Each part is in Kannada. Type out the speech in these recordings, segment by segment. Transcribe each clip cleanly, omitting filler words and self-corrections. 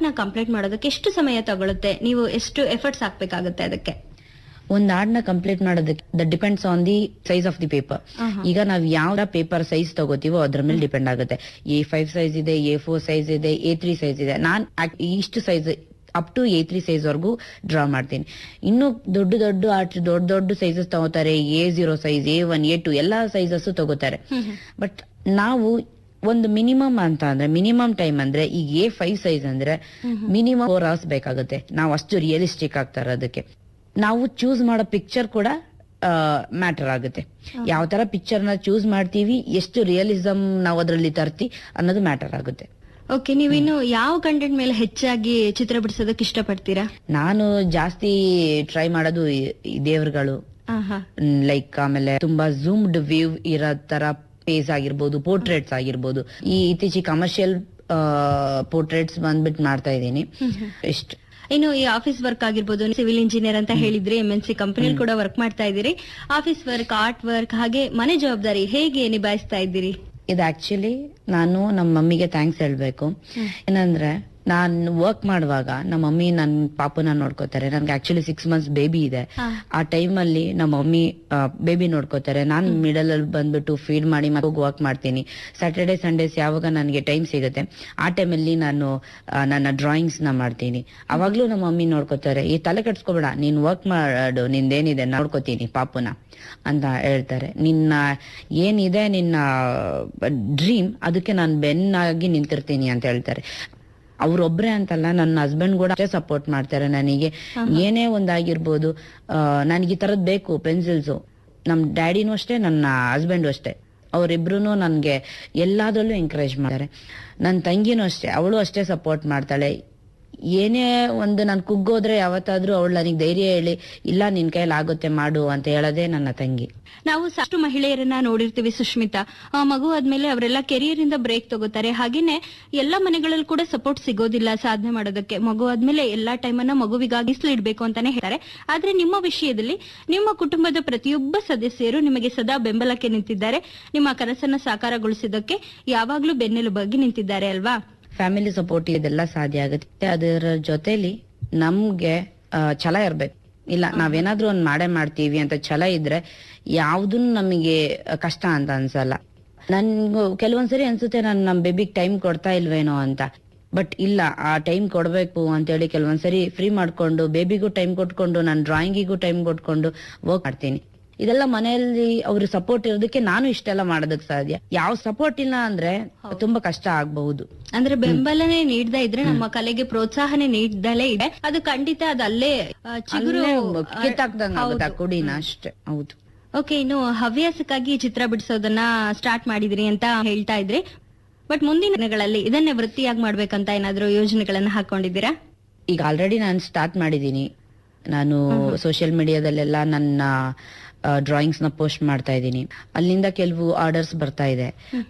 ನ ಕಂಪ್ಲೀಟ್ ಮಾಡೋದಕ್ಕೆ ಎಷ್ಟು ಸಮಯ ತಗೊಳುತ್ತೆ? ನೀವು ಎಷ್ಟು ಎಫರ್ಟ್ಸ್ ಹಾಕ್ಬೇಕಾಗುತ್ತೆ ಅದಕ್ಕೆ? ಒಂದ್ ಹಾಡ್ನ ಕಂಪ್ಲೀಟ್ ಮಾಡೋದಕ್ಕೆ that depends on the size of the paper. ಈಗ ನಾವ್ ಯಾವ ಪೇಪರ್ ಸೈಜ್ ತಗೋತೀವೋ ಅದ್ರ ಮೇಲೆ ಡಿಪೆಂಡ್ ಆಗುತ್ತೆ. A5 ಸೈಜ್ ಇದೆ, A4 ಸೈಜ್ ಇದೆ, A3 ಸೈಜ್ ಇದೆ. ನಾನ್ ಇಷ್ಟು size up to A3 size ವರ್ಗೂ draw ಮಾಡ್ತೀನಿ. ಇನ್ನು ದೊಡ್ಡ ಸೈಜಸ್ ತಗೋತಾರೆ, A0 ಸೈಜ್, A1, A2 ಎಲ್ಲಾ ಸೈಜಸ್ ತಗೋತಾರೆ. ಬಟ್ ನಾವು ಒಂದು ಮಿನಿಮಮ್ ಅಂತ ಅಂದ್ರೆ ಮಿನಿಮಮ್ ಟೈಮ್ ಅಂದ್ರೆ ಈಗ A5 ಸೈಜ್ ಅಂದ್ರೆ ಮಿನಿಮಮ್ 4 hours ಬೇಕಾಗುತ್ತೆ. ನಾವು ಅಷ್ಟು ರಿಯಲಿಸ್ಟಿಕ್ ಆಗ್ತಾರೆ ಅದಕ್ಕೆ. ನಾವು ಚೂಸ್ ಮಾಡೋ ಪಿಕ್ಚರ್ ಕೂಡ ಮ್ಯಾಟರ್ ಆಗುತ್ತೆ. ಯಾವ ತರ ಪಿಕ್ಚರ್ ನ ಚೂಸ್ ಮಾಡ್ತೀವಿ, ಎಷ್ಟು ರಿಯಲಿಸಂ ನಾವು ಅದರಲ್ಲಿ ತರ್ತಿ ಅನ್ನೋದು ಮ್ಯಾಟರ್ ಆಗುತ್ತೆ. ಓಕೆ, ನೀವಿನ್ನು ಯಾವ ಕಂಟೆಂಟ್ ಮೇಲೆ ಹೆಚ್ಚಾಗಿ ಚಿತ್ರ ಬಿಡಿಸೋದಕ್ಕೆ ಇಷ್ಟಪಡ್ತೀರಾ? ನಾನು ಜಾಸ್ತಿ ಟ್ರೈ ಮಾಡೋದು ಈ ದೇವರುಗಳು, ಲೈಕ್ ಆಮೇಲೆ ತುಂಬಾ ಝೂಮ್ಡ್ ವ್ಯೂ ಇರೋ ತರ ಪೇಸ್ ಆಗಿರ್ಬೋದು, ಪೋರ್ಟ್ರೇಟ್ಸ್ ಆಗಿರ್ಬೋದು. ಈ ಇತ್ತೀಚೆಗೆ ಕಮರ್ಷಿಯಲ್ ಪೋರ್ಟ್ರೇಟ್ಸ್ ಬಂದ್ಬಿಟ್ಟು ಮಾಡ್ತಾ ಇದ್ದೀನಿ. ಇಷ್ಟು. ಇನ್ನು ಈ ಆಫೀಸ್ ವರ್ಕ್ ಆಗಿರ್ಬೋದು, ಸಿವಿಲ್ ಇಂಜಿನಿಯರ್ ಅಂತ ಹೇಳಿದ್ರಿ, MNC ಕಂಪನಿಯಲ್ಲಿ ಕೂಡ ವರ್ಕ್ ಮಾಡ್ತಾ ಇದ್ದೀರಿ. ಆಫೀಸ್ ವರ್ಕ್, ಆರ್ಟ್ ವರ್ಕ್, ಹಾಗೆ ಮನೆ ಜವಾಬ್ದಾರಿ ಹೇಗೆ ನಿಭಾಯಿಸ್ತಾ ಇದ್ದೀರಿ? ಇದು ಆಕ್ಚುಲಿ ನಾನು ನಮ್ಮ ಮಮ್ಮಿಗೆ ಥ್ಯಾಂಕ್ಸ್ ಹೇಳ್ಬೇಕು. ಏನಂದ್ರೆ ನಾನ್ ವರ್ಕ್ ಮಾಡುವಾಗ ನಮ್ಮ ಮಮ್ಮಿ ನನ್ ಪಾಪನ ನೋಡ್ಕೋತಾರೆ. ನನ್ಗೆ ಆಕ್ಚುಲಿ 6 months ಬೇಬಿ ಇದೆ. ಆ ಟೈಮ್ ಅಲ್ಲಿ ನಮ್ಮ ಮಮ್ಮಿ ಬೇಬಿ ನೋಡ್ಕೋತಾರೆ. ನಾನ್ ಮಿಡಲ್ ಅಲ್ಲಿ ಬಂದ್ಬಿಟ್ಟು ಫೀಡ್ ಮಾಡಿ ಮತ್ತೆ ವರ್ಕ್ ಮಾಡ್ತೀನಿ. ಸ್ಯಾಟರ್ಡೆ ಸಂಡೇಸ್ ಯಾವಾಗ ನನಗೆ ಟೈಮ್ ಸಿಗುತ್ತೆ ಆ ಟೈಮ್ ಅಲ್ಲಿ ನಾನು ನನ್ನ ಡ್ರಾಯಿಂಗ್ಸ್ ನ ಮಾಡ್ತೀನಿ. ಅವಾಗ್ಲೂ ನಮ್ಮ ಮಮ್ಮಿ ನೋಡ್ಕೋತಾರೆ. ಈ ತಲೆ ಕೆಡ್ಸ್ಕೊಬೇಡ, ನೀನ್ ವರ್ಕ್ ಮಾಡು, ನಿಂದೇನಿದೆ ನೋಡ್ಕೋತೀನಿ ಪಾಪುನ ಅಂತ ಹೇಳ್ತಾರೆ. ನಿನ್ನ ಏನಿದೆ ನಿನ್ನ ಡ್ರೀಮ್, ಅದಕ್ಕೆ ನಾನು ಬೆನ್ನಾಗಿ ನಿಂತಿರ್ತೀನಿ ಅಂತ ಹೇಳ್ತಾರೆ. ಅವ್ರೊಬ್ರೆ ಅಂತಲ್ಲ, ನನ್ನ ಹಸ್ಬೆಂಡ್ ಕೂಡ ಅಷ್ಟೇ ಸಪೋರ್ಟ್ ಮಾಡ್ತಾರೆ ನನಗೆ. ಏನೇ ಒಂದಾಗಿರ್ಬೋದು, ನನಗೆ ಈ ತರದ್ ಬೇಕು ಪೆನ್ಸಿಲ್ಸು. ನಮ್ ಡ್ಯಾಡಿನೂ ಅಷ್ಟೇ, ನನ್ನ ಹಸ್ಬೆಂಡು ಅಷ್ಟೇ. ಅವರಿಬ್ರು ನನ್ಗೆ ಎಲ್ಲಾದ್ರಲ್ಲೂ ಎಂಕರೇಜ್ ಮಾಡ್ತಾರೆ. ನನ್ನ ತಂಗಿನೂ ಅಷ್ಟೇ, ಅವಳು ಅಷ್ಟೇ ಸಪೋರ್ಟ್ ಮಾಡ್ತಾಳೆ. ಏನೇ ಒಂದು ನಾನು ಕುಗ್ಗೋದ್ರೆ ಯಾವತ್ತಾದ್ರೂ ಅವಳು ನನಗೆ ಧೈರ್ಯ ಹೇಳಿ, ಇಲ್ಲ ನಿನ್ ಕೈಯಲ್ಲಿ ಆಗುತ್ತೆ ಮಾಡು ಅಂತ ಹೇಳೋದೇ ನನ್ನ ತಂಗಿ. ನಾವು ಸಾಕಷ್ಟು ಮಹಿಳೆಯರನ್ನ ನೋಡಿರ್ತೀವಿ ಸುಷ್ಮಿತಾ. ಮಗು ಆದ್ಮೇಲೆ ಅವರೆಲ್ಲ ಕೆರಿಯರ್ ಇಂದ ಬ್ರೇಕ್ ತಗೋತಾರೆ. ಹಾಗೇನೆ ಎಲ್ಲಾ ಮನೆಗಳಲ್ಲಿ ಕೂಡ ಸಪೋರ್ಟ್ ಸಿಗೋದಿಲ್ಲ ಸಾಧನೆ ಮಾಡೋದಕ್ಕೆ. ಮಗು ಆದ್ಮೇಲೆ ಎಲ್ಲಾ ಟೈಮನ್ನ ಮಗುವಿಗಾಗಿ ಇಡ್ಬೇಕು ಅಂತಾನೆ ಹೇಳ್ತಾರೆ. ಆದ್ರೆ ನಿಮ್ಮ ವಿಷಯದಲ್ಲಿ ನಿಮ್ಮ ಕುಟುಂಬದ ಪ್ರತಿಯೊಬ್ಬ ಸದಸ್ಯರು ನಿಮಗೆ ಸದಾ ಬೆಂಬಲಕ್ಕೆ ನಿಂತಿದ್ದಾರೆ. ನಿಮ್ಮ ಕನಸನ್ನ ಸಾಕಾರಗೊಳಿಸಿದ್ದಕ್ಕೆ ಯಾವಾಗ್ಲೂ ಬೆನ್ನೆಲುಬಾಗಿ ನಿಂತಿದ್ದಾರೆ ಅಲ್ವಾ? ಫ್ಯಾಮಿಲಿ ಸಪೋರ್ಟ್ ಇದೆಲ್ಲ ಸಾಧ್ಯ ಆಗುತ್ತೆ. ಅದರ ಜೊತೆಲಿ ನಮ್ಗೆ ಛಲ ಇರ್ಬೇಕು. ಇಲ್ಲ ನಾವೇನಾದ್ರೂ ಒಂದ್ ಮಾಡೇ ಮಾಡ್ತೀವಿ ಅಂತ ಛಲ ಇದ್ರೆ ಯಾವ್ದನ್ನು ನಮಗೆ ಕಷ್ಟ ಅಂತ ಅನ್ಸಲ್ಲ. ನನ್ಗೂ ಕೆಲವೊಂದ್ಸರಿ ಅನ್ಸುತ್ತೆ ನಾನು ನಮ್ ಬೇಬಿಗ್ ಟೈಮ್ ಕೊಡ್ತಾ ಇಲ್ವೇನೋ ಅಂತ. ಬಟ್ ಇಲ್ಲ, ಆ ಟೈಮ್ ಕೊಡ್ಬೇಕು ಅಂತೇಳಿ ಕೆಲವೊಂದ್ಸರಿ ಫ್ರೀ ಮಾಡ್ಕೊಂಡು ಬೇಬಿಗೂ ಟೈಮ್ ಕೊಟ್ಕೊಂಡು ನನ್ನ ಡ್ರಾಯಿಂಗಿಗೂ ಟೈಮ್ ಕೊಟ್ಕೊಂಡು ವರ್ಕ್ ಮಾಡ್ತೀನಿ. ಇದೆಲ್ಲ ಮನೆಯಲ್ಲಿ ಅವ್ರ ಸಪೋರ್ಟ್ ಇರೋದಕ್ಕೆ ನಾನು ಇಷ್ಟೆಲ್ಲ ಮಾಡೋದಕ್ಕೆ ಸಾಧ್ಯ. ಯಾವ ಸಪೋರ್ಟ್ ಇಲ್ಲ ಅಂದ್ರೆ ತುಂಬಾ ಕಷ್ಟ ಆಗಬಹುದು. ಅಂದ್ರೆ ಬೆಂಬಲನೆ ನೀಡದೇ ಇದ್ರೆ, ನಮ್ಮ ಕಲೆಗೆ ಪ್ರೋತ್ಸಾಹನೆ ನೀಡದಲೇ ಇದೆ, ಅದು ಖಂಡಿತ ಅದು ಅಲ್ಲೇ ಚಿಗುರು ಕಿತ್ತಾಕ್ದಂಗ ಕುಡಿನ ಅಷ್ಟೇ. ಹೌದು. ಓಕೆ, ಇನ್ನು ಹವ್ಯಾಸಕ್ಕಾಗಿ ಚಿತ್ರ ಬಿಡಿಸೋದನ್ನ ಸ್ಟಾರ್ಟ್ ಮಾಡಿದ್ರಿ ಅಂತ ಹೇಳ್ತಾ ಇದ್ರಿ. ಬಟ್ ಮುಂದಿನ ದಿನಗಳಲ್ಲಿ ಇದನ್ನೇ ವೃತ್ತಿಯಾಗಿ ಮಾಡ್ಬೇಕಂತ ಏನಾದ್ರು ಯೋಜನೆಗಳನ್ನ ಹಾಕೊಂಡಿದ್ದೀರಾ? ಈಗ ಆಲ್ರೆಡಿ ನಾನು ಸ್ಟಾರ್ಟ್ ಮಾಡಿದೀನಿ. ನಾನು ಸೋಷಿಯಲ್ ಮೀಡಿಯಾದಲ್ಲೆಲ್ಲ ನನ್ನ ಡ್ರಾಯಿಂಗ್ಸ್ ನ ಪೋಸ್ಟ್ ಮಾಡ್ತಾ ಇದ್ದೀನಿ. ಅಲ್ಲಿಂದ ಕೆಲವು ಆರ್ಡರ್ಸ್ ಬರ್ತಾ ಇದೆ.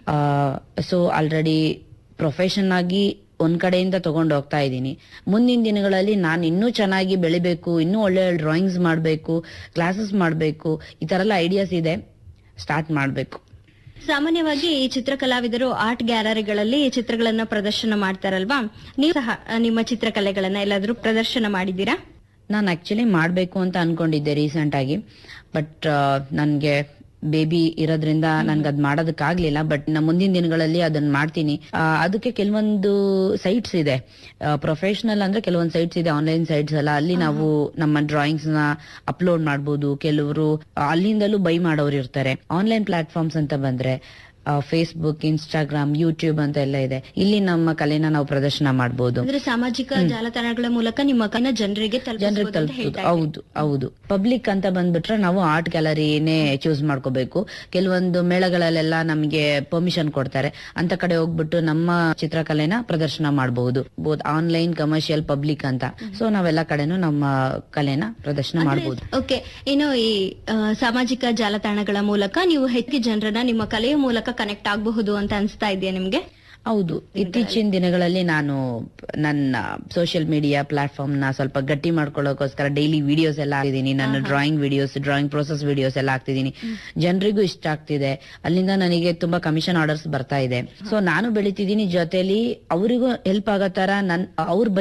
ಸೊ ಆಲ್ರೆಡಿ ಪ್ರೊಫೆಷನ್ ಆಗಿ ಒಂದ್ ಕಡೆಯಿಂದ ತಗೊಂಡು ಹೋಗ್ತಾ ಇದ್ದೀನಿ. ಮುಂದಿನ ದಿನಗಳಲ್ಲಿ ನಾನು ಇನ್ನೂ ಚೆನ್ನಾಗಿ ಬೆಳಿಬೇಕು, ಇನ್ನೂ ಒಳ್ಳೆ ಡ್ರಾಯಿಂಗ್ಸ್ ಮಾಡ್ಬೇಕು, ಕ್ಲಾಸಸ್ ಮಾಡ್ಬೇಕು, ಈ ತರ ಎಲ್ಲ ಐಡಿಯಾಸ್ ಇದೆ. ಸ್ಟಾರ್ಟ್ ಮಾಡ್ಬೇಕು. ಸಾಮಾನ್ಯವಾಗಿ ಈ ಚಿತ್ರಕಲಾವಿದರು ಆರ್ಟ್ ಗ್ಯಾಲರಿಗಳಲ್ಲಿ ಚಿತ್ರಗಳನ್ನ ಪ್ರದರ್ಶನ ಮಾಡ್ತಾರಲ್ವಾ? ನೀವು ಸಹ ನಿಮ್ಮ ಚಿತ್ರಕಲೆಗಳನ್ನ ಎಲ್ಲಾದ್ರೂ ಪ್ರದರ್ಶನ ಮಾಡಿದ್ದೀರಾ? ನಾನು ಆಕ್ಚುಲಿ ಮಾಡ್ಬೇಕು ಅಂತ ಅನ್ಕೊಂಡಿದ್ದೆ ರೀಸೆಂಟ್ ಆಗಿ. ಬಟ್ ನನ್ಗೆ ಬೇಬಿ ಇರೋದ್ರಿಂದ ನನ್ಗೆ ಅದ್ ಮಾಡೋದಕ್ಕಾಗ್ಲಿಲ್ಲ. ಬಟ್ ಮುಂದಿನ ದಿನಗಳಲ್ಲಿ ಅದನ್ನ ಮಾಡ್ತೀನಿ. ಅದಕ್ಕೆ ಕೆಲವೊಂದು ಸೈಟ್ಸ್ ಇದೆ, ಪ್ರೊಫೆಷನಲ್ ಅಂದ್ರೆ ಕೆಲವೊಂದು ಸೈಟ್ಸ್ ಇದೆ, ಆನ್ಲೈನ್ ಸೈಟ್ಸ್ ಎಲ್ಲ. ಅಲ್ಲಿ ನಾವು ನಮ್ಮ ಡ್ರಾಯಿಂಗ್ಸ್ ನ ಅಪ್ಲೋಡ್ ಮಾಡಬಹುದು. ಕೆಲವರು ಅಲ್ಲಿಂದಲೂ ಬೈ ಮಾಡೋರು ಇರ್ತಾರೆ. ಆನ್ಲೈನ್ ಪ್ಲಾಟ್ಫಾರ್ಮ್ಸ್ ಅಂತ ಬಂದ್ರೆ ಫೇಸ್ಬುಕ್, ಇನ್ಸ್ಟಾಗ್ರಾಮ್, ಯೂಟ್ಯೂಬ್ ಅಂತ ಎಲ್ಲ ಇದೆ. ಇಲ್ಲಿ ನಮ್ಮ ಕಲೆನ ನಾವು ಪ್ರದರ್ಶನ ಮಾಡಬಹುದು. ಅಂದ್ರೆ ಸಾಮಾಜಿಕ ಜಾಲತಾಣಗಳ ಮೂಲಕ ನಿಮ್ಮ ಕಲೆನ ಜನರಿಗೆ ಹೌದು ಹೌದು. ಪಬ್ಲಿಕ್ ಅಂತ ಬಂದ್ಬಿಟ್ರೆ ನಾವು ಆರ್ಟ್ ಗ್ಯಾಲರಿನೇ ಚೂಸ್ ಮಾಡ್ಕೋಬೇಕು. ಕೆಲವೊಂದು ಮೇಳಗಳಲ್ಲೆಲ್ಲ ನಮಗೆ ಪರ್ಮಿಷನ್ ಕೊಡ್ತಾರೆ. ಅಂತ ಕಡೆ ಹೋಗ್ಬಿಟ್ಟು ನಮ್ಮ ಚಿತ್ರಕಲೆನ ಪ್ರದರ್ಶನ ಮಾಡಬಹುದು. ಬೋತ್ ಆನ್ಲೈನ್, ಕಮರ್ಷಿಯಲ್, ಪಬ್ಲಿಕ್ ಅಂತ. ಸೊ ನಾವೆಲ್ಲ ಕಡೆನೂ ನಮ್ಮ ಕಲೆನ ಪ್ರದರ್ಶನ ಮಾಡಬಹುದು. ಓಕೆ, ಇನ್ನು ಈ ಸಾಮಾಜಿಕ ಜಾಲತಾಣಗಳ ಮೂಲಕ ನೀವು ಹೆಚ್ಚು ಜನರನ್ನ ನಿಮ್ಮ ಕಲೆಯ ಮೂಲಕ ಕನೆಕ್ಟ್ ಆಗಬಹುದು ಅಂತ ಅನ್ಸ್ತಾ ಇದೆಯಾ ನಿಮ್ಗೆ? ಹೌದು. ಇತ್ತೀಚಿನ ದಿನಗಳಲ್ಲಿ ನಾನು ನನ್ನ ಸೋಷಿಯಲ್ ಮೀಡಿಯಾ ಪ್ಲಾಟ್ಫಾರ್ಮ್ ನ ಸ್ವಲ್ಪ ಗಟ್ಟಿ ಮಾಡ್ಕೊಳ್ಳೋಕೋಸ್ಕರ ಡೈಲಿ ವಿಡಿಯೋಸ್ ಎಲ್ಲ ಹಾಕ್ತಿದ್ದೀನಿ. ನನ್ನ drawing videos, drawing process videos ಎಲ್ಲ ಹಾಕ್ತಿದ್ದೀನಿ. ಜನರಿಗೂ ಇಷ್ಟ ಆಗ್ತಿದೆ. ಅಲ್ಲಿಂದ ನನಗೆ ತುಂಬಾ ಕಮಿಷನ್ ಆರ್ಡರ್ಸ್ ಬರ್ತಾ ಇದೆ. ಸೊ ನಾನು ಬೆಳಿತಿದ್ದೀನಿ, ಜೊತೆಲಿ ಅವರಿಗೂ ಹೆಲ್ಪ್ ಆಗೋ ತರ ಅವ್ರ